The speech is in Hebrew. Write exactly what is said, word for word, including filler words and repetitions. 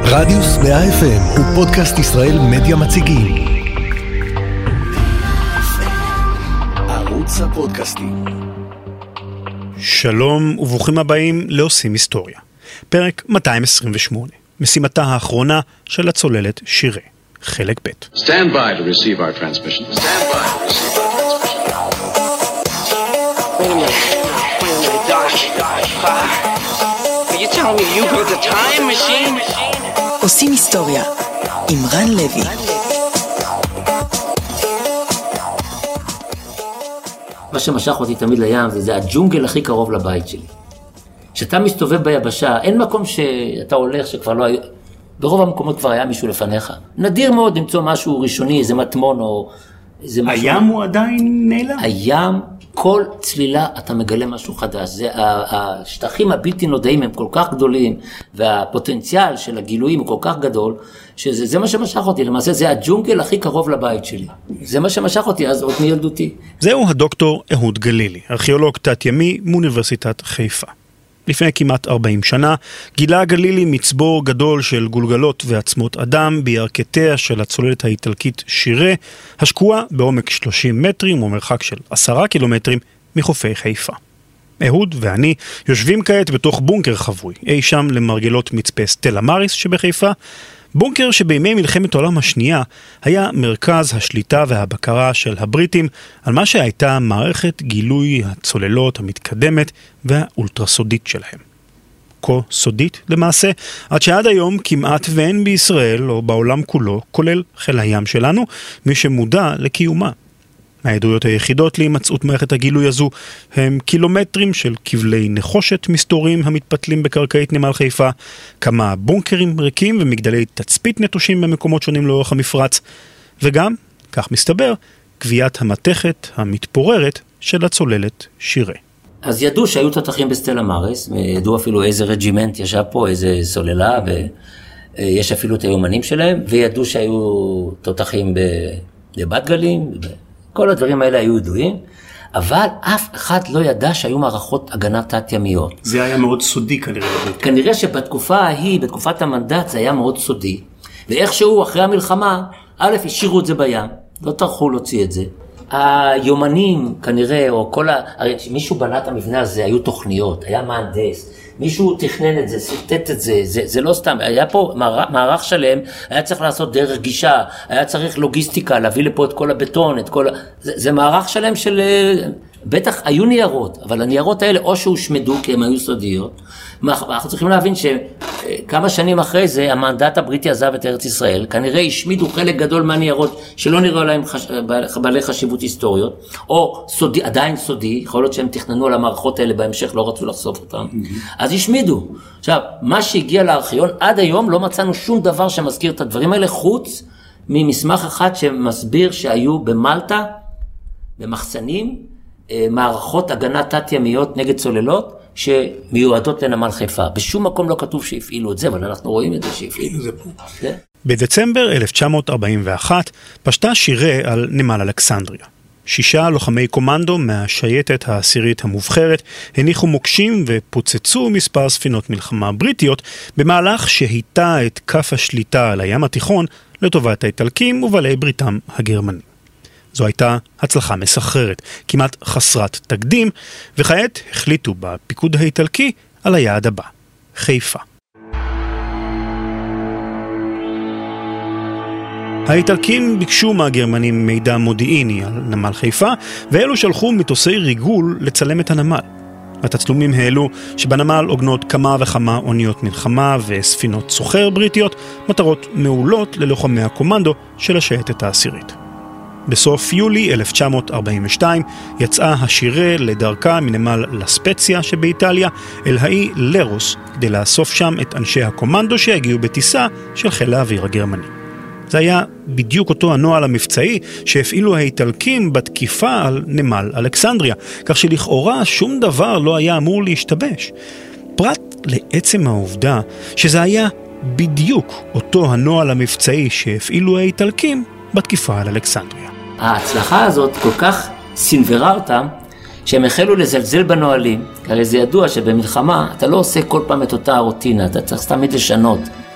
רדיוס מאה אף אם הוא פודקאסט ישראל מדיה מציגים. ערוץ הפודקאסטים. שלום וברוכים הבאים לעושים היסטוריה. פרק מאתיים עשרים ושמונה. משימתה האחרונה של הצוללת שירה. חלק ב'. Stand by to receive our transmission. Stand by to receive our transmission. Wait a minute. Wait a minute. Dosh, Dosh, Are you telling me you built a time machine? עושים היסטוריה עם רן לוי. מה שמשך אותי תמיד לים זה, זה הג'ונגל הכי קרוב לבית שלי. כשאתה מסתובב ביבשה, אין מקום שאתה הולך שכבר לא היה, ברוב המקומות כבר היה מישהו לפניך. נדיר מאוד למצוא משהו ראשוני, איזה מטמון או איזה משהו. הים הוא עדיין נעלם? הים, כל צלילה אתה מגלה משהו חדש. זה, השטחים הבלתי נודעים הם כל כך גדולים, והפוטנציאל של הגילויים הוא כל כך גדול, שזה זה מה שמשך אותי. למעשה זה הג'ונגל הכי קרוב לבית שלי. זה מה שמשך אותי אז עוד מילדותי. זהו הדוקטור אהוד גלילי, ארכיאולוג תת-ימי מאוניברסיטת חיפה. לפני כמעט ארבעים שנה גילה גלילי מצבור גדול של גולגלות ועצמות אדם בירכתיה של הצוללת האיטלקית שירה, השקועה בעומק שלושים מטרים ומרחק של עשרה קילומטרים מחופי חיפה. אהוד ואני יושבים כעת בתוך בונקר חבוי, אי שם למרגלות מצפה סטלה מאריס שבחיפה, בונקר שבימי מלחמת העולם השנייה היה מרכז השליטה והבקרה של הבריטים על מה שהייתה מערכת גילוי הצוללות המתקדמת והאולטרסודית שלהם. כה סודית למעשה, עד שעד היום כמעט ואין בישראל או בעולם כולו, כולל חיל הים שלנו, מי שמודע לקיומה. העדויות היחידות להימצאות מערכת הגילוי הזו הם קילומטרים של כבלי נחושת מסתורים המתפתלים בקרקעית נמל חיפה, כמה בונקרים ריקים ומגדלי תצפית נטושים במקומות שונים לאורך המפרץ, וגם, כך מסתבר, קביעת המתכת המתפוררת של הצוללת שירה. אז ידעו שהיו תותחים בסטלה מאריס, ידעו אפילו איזה רג'ימנט ישב פה, איזה סוללה, ויש אפילו את היומנים שלהם, וידעו שהיו תותחים בבת גלים, כל הדברים האלה היו ידועים, אבל אף אחד לא ידע שהיו מערכות הגנה תת-ימיות. זה היה מאוד סודי כנראה. כנראה שבתקופה ההיא, בתקופת המנדט, זה היה מאוד סודי. ואיכשהו אחרי המלחמה, א', השאירו את זה בים, לא טרחו להוציא את זה. היומנים כנראה, או כל ה... הרי מישהו בנה את המבנה הזה, היו תוכניות, היה מהנדס, מישהו תכנן את זה, סרטט את זה, זה, זה לא סתם, היה פה מערך, מערך שלם, היה צריך לעשות דרך גישה, היה צריך לוגיסטיקה, להביא לפה את כל הבטון, את כל ה... זה, זה מערך שלם של... בטח היו ניירות, אבל הניירות האלה או שהושמדו כי הם היו סודיות. אנחנו צריכים להבין שכמה שנים אחרי זה המנדט הבריטי עזב את ארץ ישראל, כנראה השמידו חלק גדול מהניירות שלא נראו להם חש... בעלי חשיבות היסטוריות, או סודי, עדיין סודי, יכול להיות שהם תכננו על המערכות האלה בהמשך, לא רצו לחשוף אותם, אז השמידו. עכשיו, מה שהגיע לארכיון, עד היום לא מצאנו שום דבר שמזכיר את הדברים האלה, חוץ ממסמך אחד שמסביר שהיו במלטה, במחסנים, מערכות הגנה תת-ימיות נגד צוללות שמיועדות לנמל חיפה. בשום מקום לא כתוב שהפעילו את זה, אבל אנחנו רואים את זה שהפעילו. זה פה. כן? בדצמבר אלף תשע מאות ארבעים ואחת פשטה שירה על נמל אלכסנדריה. שישה לוחמי קומנדו מהשייטת העשירית המובחרת הניחו מוקשים ופוצצו מספר ספינות מלחמה בריטיות במהלך שהיטה את כף השליטה על הים התיכון לטובת האיטלקים ובעלי בריתם הגרמנים. זו הייתה הצלחה מסחררת, כמעט חסרת תקדים, וכעת החליטו בפיקוד האיטלקי על היעד הבא, חיפה. האיטלקים ביקשו מהגרמנים מידע מודיעיני על נמל חיפה, ואלו שלחו מטוסי ריגול לצלם את הנמל. התצלומים העלו שבנמל עוגנות כמה וכמה אוניות מלחמה וספינות סוחר בריטיות, מטרות מעולות ללוחמי הקומנדו של השייטת העשירית. בסוף יולי אלף תשע מאות ארבעים ושתיים יצאה השירה לדרכה מנמל לספציה שבאיטליה אל האי לרוס כדי לאסוף שם את אנשי הקומנדו שהגיעו בטיסה של חיל האוויר הגרמני. זה היה בדיוק אותו הנוהל המבצעי שהפעילו האיטלקים בתקיפה על נמל אלכסנדריה, כך שלכאורה שום דבר לא היה אמור להשתבש. פרט לעצם העובדה שזה היה בדיוק אותו הנוהל המבצעי שהפעילו האיטלקים בתקיפה על אלכסנדריה. ההצלחה הזאת כל כך סנוורה אותם, שהם החלו לזלזל בנועלים, הרי זה ידוע שבמלחמה אתה לא עושה כל פעם את אותה הרוטינה, אתה צריך תמיד לשנות.